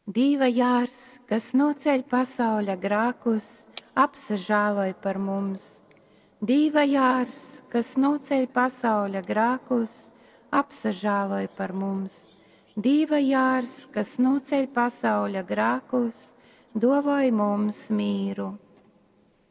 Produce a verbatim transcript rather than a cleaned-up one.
Dīva jārs, kas noceļ pasauļa grākus, apsažāloj par mums. Dīva jārs, kas noceļ pasauļa grākus, apsažāloj par mums. Dīva jārs, kas noceļ pasauļa grākus, dovoj mums mīru.